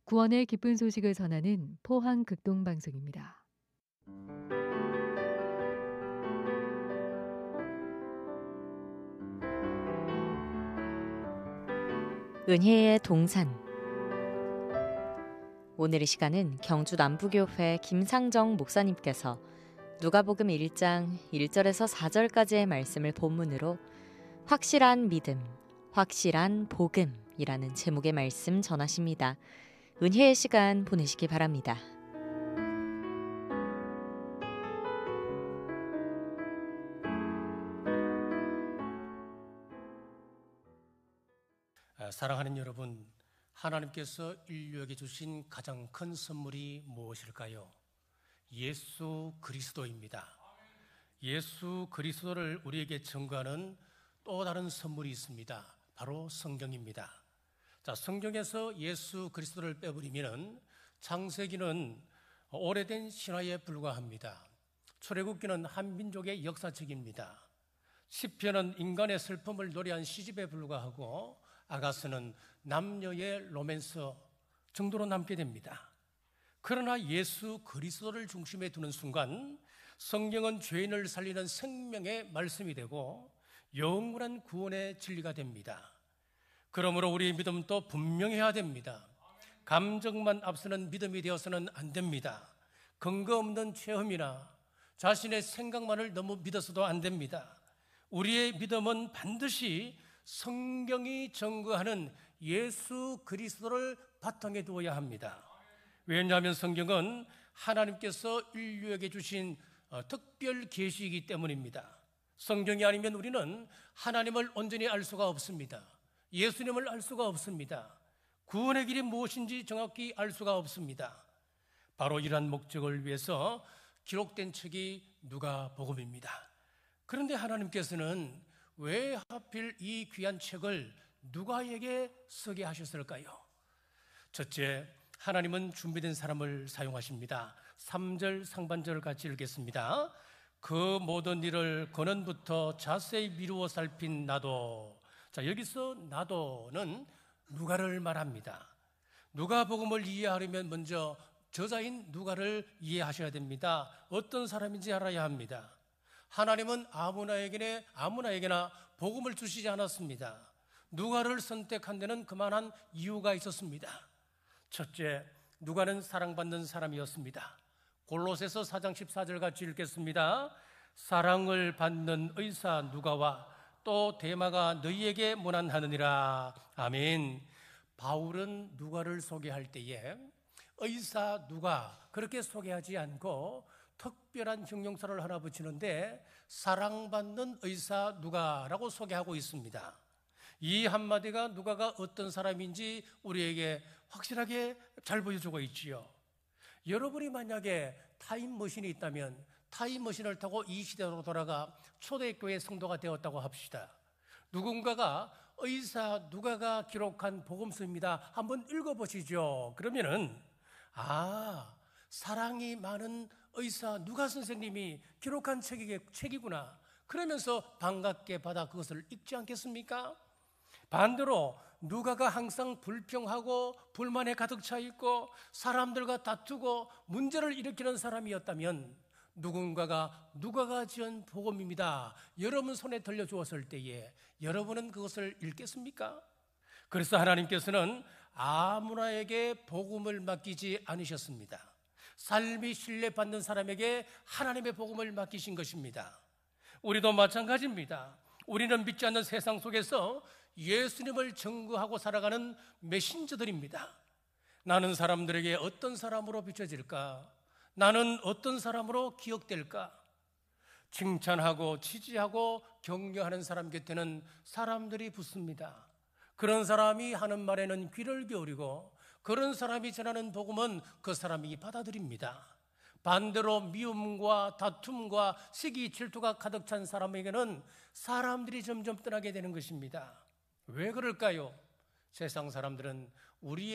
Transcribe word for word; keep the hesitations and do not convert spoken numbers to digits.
구원의 기쁜 소식을 전하는 포항 극동방송입니다. 은혜의 동산. 오늘의 시간은 경주 남부교회 김상정 목사님께서 누가복음 일 장 일 절에서 사 절까지의 말씀을 본문으로 확실한 믿음, 확실한 복음이라는 제목의 말씀 전하십니다. 은혜의 시간 보내시기 바랍니다. 사랑하는 여러분, 하나님께서 인류에게 주신 가장 큰 선물이 무엇일까요? 예수 그리스도입니다. 예수 그리스도를 우리에게 증거하는 또 다른 선물이 있습니다. 바로 성경입니다. 자, 성경에서 예수 그리스도를 빼버리면 창세기는 오래된 신화에 불과합니다. 출애굽기는 한 민족의 역사책입니다. 시편은 인간의 슬픔을 노래한 시집에 불과하고 아가서는 남녀의 로맨서 정도로 남게 됩니다. 그러나 예수 그리스도를 중심에 두는 순간 성경은 죄인을 살리는 생명의 말씀이 되고 영원한 구원의 진리가 됩니다. 그러므로 우리의 믿음도 분명해야 됩니다. 감정만 앞서는 믿음이 되어서는 안 됩니다. 근거 없는 체험이나 자신의 생각만을 너무 믿어서도 안 됩니다. 우리의 믿음은 반드시 성경이 증거하는 예수 그리스도를 바탕에 두어야 합니다. 왜냐하면 성경은 하나님께서 인류에게 주신 특별 계시이기 때문입니다. 성경이 아니면 우리는 하나님을 온전히 알 수가 없습니다. 예수님을 알 수가 없습니다. 구원의 길이 무엇인지 정확히 알 수가 없습니다. 바로 이러한 목적을 위해서 기록된 책이 누가복음입니다. 그런데 하나님께서는 왜 하필 이 귀한 책을 누가에게 쓰게 하셨을까요? 첫째, 하나님은 준비된 사람을 사용하십니다. 삼 절 상반절을 같이 읽겠습니다. 그 모든 일을 근원부터 자세히 미루어 살핀 나도. 자, 여기서 나도는 누가를 말합니다. 누가복음을 이해하려면 먼저 저자인 누가를 이해하셔야 됩니다. 어떤 사람인지 알아야 합니다. 하나님은 아무나에게나 아무나에게나 복음을 주시지 않았습니다. 누가를 선택한 데는 그만한 이유가 있었습니다. 첫째, 누가는 사랑받는 사람이었습니다. 골로새서 사 장 십사 절 같이 읽겠습니다. 사랑을 받는 의사 누가와 또 데마가 너희에게 문안하느니라. 아멘. 바울은 누가를 소개할 때에 의사 누가 그렇게 소개하지 않고 특별한 형용사를 하나 붙이는데 사랑받는 의사 누가라고 소개하고 있습니다. 이 한마디가 누가가 어떤 사람인지 우리에게 확실하게 잘 보여주고 있지요. 여러분이 만약에 타임머신이 있다면 타임머신을 타고 이 시대로 돌아가 초대교회 성도가 되었다고 합시다. 누군가가 의사 누가가 기록한 복음서입니다. 한번 읽어보시죠. 그러면은 아, 사랑이 많은 의사 누가 선생님이 기록한 책이, 책이구나 그러면서 반갑게 받아 그것을 읽지 않겠습니까? 반대로 누가가 항상 불평하고 불만에 가득 차 있고 사람들과 다투고 문제를 일으키는 사람이었다면 누군가가 누가가 지은 복음입니다 여러분 손에 들려주었을 때에 여러분은 그것을 읽겠습니까? 그래서 하나님께서는 아무나에게 복음을 맡기지 않으셨습니다. 삶이 신뢰받는 사람에게 하나님의 복음을 맡기신 것입니다. 우리도 마찬가지입니다. 우리는 믿지 않는 세상 속에서 예수님을 증거하고 살아가는 메신저들입니다. 나는 사람들에게 어떤 사람으로 비춰질까? 나는 어떤 사람으로 기억될까? 칭찬하고 지지하고 격려하는 사람 곁에는 사람들이 붙습니다. 그런 사람이 하는 말에는 귀를 기울이고 그런 사람이 전하는 복음은 그 사람이 받아들입니다. 반대로 미움과 다툼과 시기 질투가 가득 찬 사람에게는 사람들이 점점 떠나게 되는 것입니다. 왜 그럴까요? 세상 사람들은 우리의